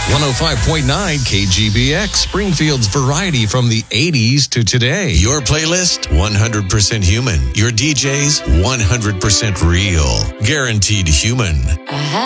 105.9 KGBX, Springfield's variety from the 80s to today. Your playlist, 100% human. Your DJs, 100% real. Guaranteed human.